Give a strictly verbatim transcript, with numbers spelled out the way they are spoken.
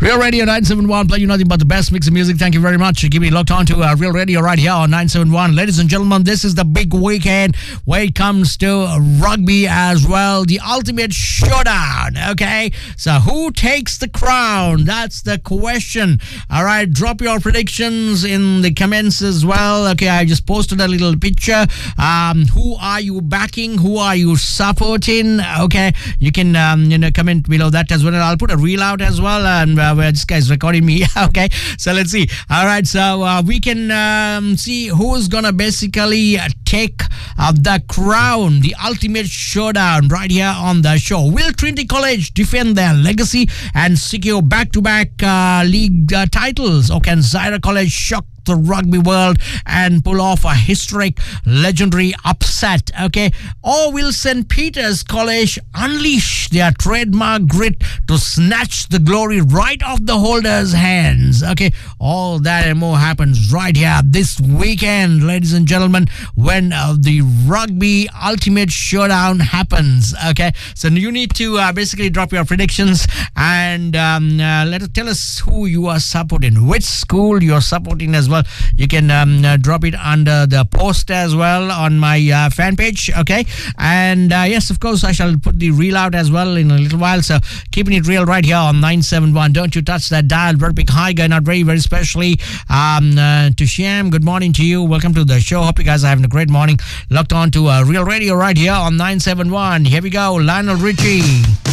Real Radio nine seven one, play you nothing but the best mix of music. Thank you very much. Keep it locked on to uh, Real Radio right here on nine seven one. Ladies and gentlemen, this is the big weekend where it comes to rugby as well. The ultimate showdown, okay? So who takes the crown? That's the question. All right, drop your predictions in the comments as well. Okay, I just posted a little picture. Um, who are you backing? Who are you supporting? Okay, you can um, you know comment below that as well. I'll put a reel out as well, and uh, where this guy's recording me. Okay, so let's see. All right, so uh, we can um, see who's gonna basically take uh, the crown, the ultimate showdown right here on the show. Will Trinity College defend their legacy and secure back-to-back uh, league uh, titles, or can Zaira College shock the rugby world and pull off a historic, legendary upset? Okay, or will Saint Peter's College unleash their trademark grit to snatch the glory right off the holders' hands? Okay, all that and more happens right here this weekend, ladies and gentlemen, when uh, the rugby ultimate showdown happens. Okay, so you need to uh, basically drop your predictions and um, uh, let us tell us who you are supporting, which school you are supporting as well. You can um, uh, drop it under the post as well on my uh, fan page. Okay, and uh, yes, of course, I shall put the reel out as well in a little while. So keeping it real right here on nine seven one. Don't you touch that dial. Very big hi, guy, not very, very specially um, uh, to Sham. Good morning to you. Welcome to the show. Hope you guys are having a great morning. Locked on to uh, Real Radio right here on nine seven one. Here we go, Lionel Richie.